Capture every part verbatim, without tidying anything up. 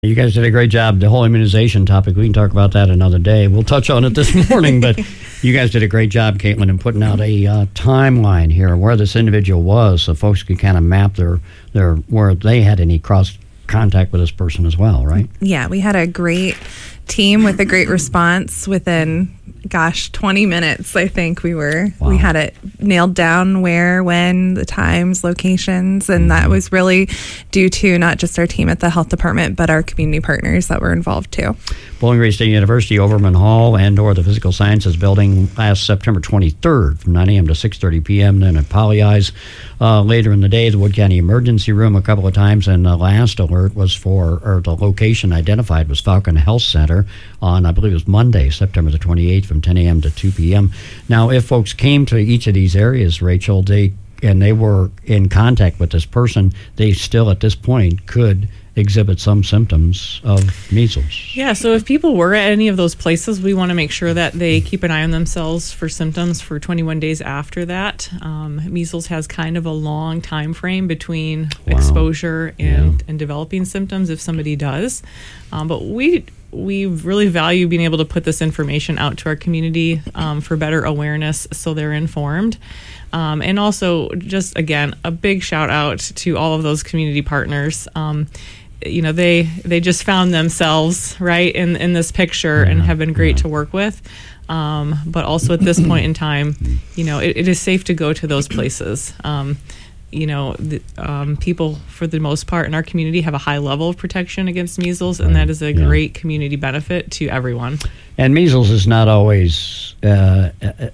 You guys did a great job. The whole immunization topic, we can talk about that another day. We'll touch on it this morning, but you guys did a great job, Caitlin, in putting out a uh, timeline here where this individual was so folks could kind of map their, their where they had any cross contact with this person as well, right? Yeah, we had a great team with a great response within, gosh, twenty minutes, I think we were. Wow. We had it nailed down where, when, the times, locations, and mm-hmm. that was really due to not just our team at the health department, but our community partners that were involved too. Bowling Green State University, Overman Hall, and or the Physical Sciences Building last September twenty-third from nine a.m. to six thirty p.m. Then at Poly Eyes uh, later in the day, the Wood County Emergency Room a couple of times, and the last alert was for, or the location identified was Falcon Health Center on, I believe it was Monday, September the twenty-eighth from ten a.m. to two p.m. Now, if folks came to each of these areas, Rachel, they and they were in contact with this person, they still at this point could exhibit some symptoms of measles. Yeah, so if people were at any of those places, we want to make sure that they keep an eye on themselves for symptoms for twenty-one days after that. Um, measles has kind of a long time frame between wow. exposure and, yeah. and developing symptoms if somebody does. Um, but we we really value being able to put this information out to our community um, for better awareness so they're informed. Um, and also, just again, a big shout out to all of those community partners. Um, you know, they they just found themselves right in, in this picture yeah, and have been great yeah. to work with. Um, but also at this point in time, you know, it, it is safe to go to those places. Um, you know, the, um, people, for the most part, in our community have a high level of protection against measles, and that is a yeah. great community benefit to everyone. And measles is not always... Uh,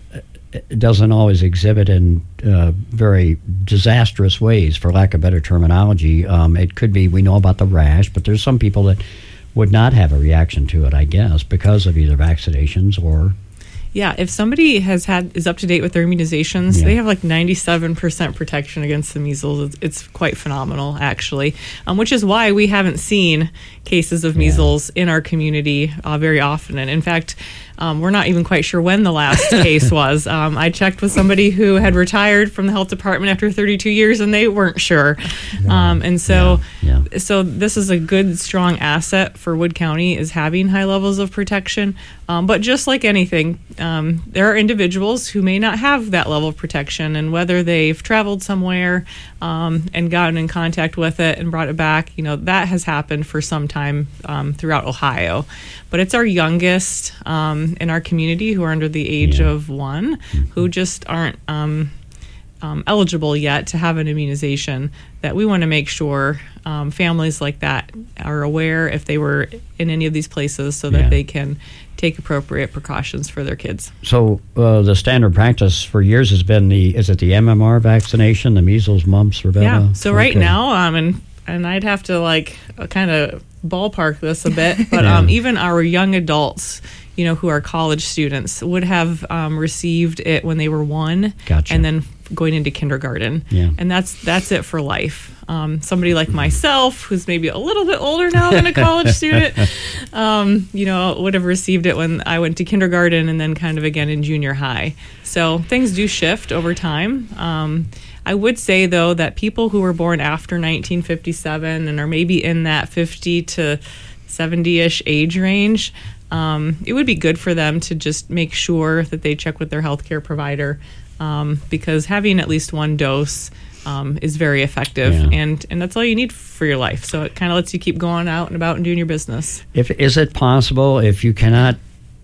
it doesn't always exhibit in uh, very disastrous ways, for lack of better terminology. Um, it could be, we know about the rash, but there's some people that would not have a reaction to it, I guess, because of either vaccinations or... Yeah, if somebody has had is up to date with their immunizations, yeah. they have like ninety-seven percent protection against the measles. It's, it's quite phenomenal, actually, um, which is why we haven't seen cases of measles yeah. in our community uh, very often. And in fact, um, we're not even quite sure when the last case was. Um, I checked with somebody who had retired from the health department after thirty-two years, and they weren't sure. Yeah. Um, and so, yeah. Yeah. so this is a good, strong asset for Wood County, is having high levels of protection. Um, but just like anything, um, there are individuals who may not have that level of protection, and whether they've traveled somewhere um, and gotten in contact with it and brought it back, you know, that has happened for some time um, throughout Ohio. But it's our youngest um, in our community who are under the age yeah. of one who just aren't um, um, eligible yet to have an immunization, that we want to make sure um, families like that are aware if they were in any of these places, so that yeah. they can take appropriate precautions for their kids. So uh, the standard practice for years has been the, is it the M M R vaccination, the measles, mumps, rubella? Yeah, so right okay. now, um, and, and I'd have to like kind of ballpark this a bit, but yeah. um, even our young adults, you know, who are college students would have um, received it when they were one, gotcha. and then going into kindergarten. Yeah. And that's that's it for life. Um, somebody like myself, who's maybe a little bit older now than a college student, um, you know, would have received it when I went to kindergarten, and then kind of again in junior high. So things do shift over time. Um, I would say, though, that people who were born after nineteen fifty-seven and are maybe in that fifty to seventy-ish age range, um, it would be good for them to just make sure that they check with their healthcare provider, um, because having at least one dose um, is very effective, yeah. and, and that's all you need for your life. So it kind of lets you keep going out and about and doing your business. If is it possible, if you cannot,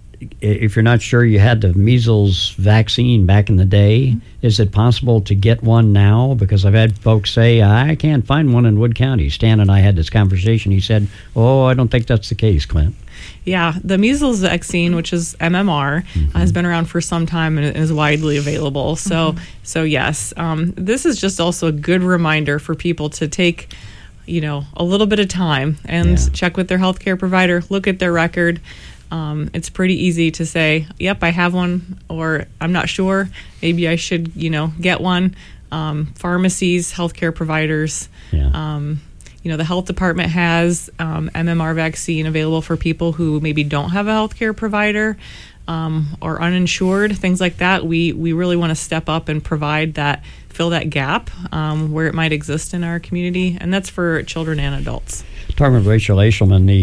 if you're not sure you had the measles vaccine back in the day, mm-hmm. is it possible to get one now? Because I've had folks say, I can't find one in Wood County. Stan and I had this conversation. He said, oh, I don't think that's the case, Clint. Yeah, the measles vaccine, which is M M R, mm-hmm. has been around for some time and is widely available. So, mm-hmm. so yes, um, this is just also a good reminder for people to take, you know, a little bit of time and yeah. check with their healthcare provider, look at their record. Um, it's pretty easy to say, yep, I have one, or I'm not sure, maybe I should, you know, get one. Um, pharmacies, healthcare providers, yeah. um, you know, the health department has um, M M R vaccine available for people who maybe don't have a healthcare provider. um, or uninsured, things like that, we, we really want to step up and provide that, fill that gap um, where it might exist in our community, and that's for children and adults. Talking with Rachel Eshelman, the